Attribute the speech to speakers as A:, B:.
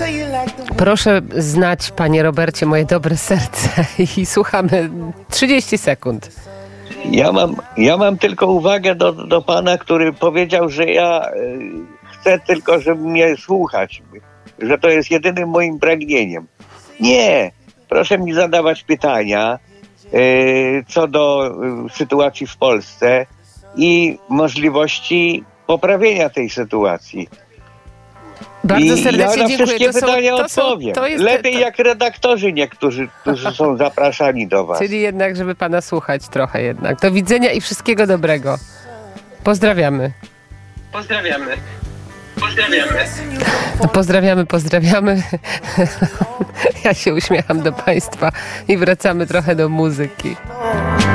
A: Proszę znać, panie Robercie, moje dobre serce i słuchamy 30 sekund.
B: Ja mam tylko uwagę do pana, który powiedział, że ja chcę tylko, żeby mnie słuchać, że to jest jedynym moim pragnieniem. Nie, proszę mi zadawać pytania co do sytuacji w Polsce i możliwości poprawienia tej sytuacji.
A: Bardzo serdecznie
B: ja na
A: dziękuję.
B: wszystkie pytania odpowiem. Lepiej jak redaktorzy niektórzy, którzy są zapraszani do was.
A: Czyli jednak, żeby pana słuchać trochę jednak. Do widzenia i wszystkiego dobrego. Pozdrawiamy.
B: Pozdrawiamy.
A: Pozdrawiamy. Ja się uśmiecham do państwa i wracamy trochę do muzyki.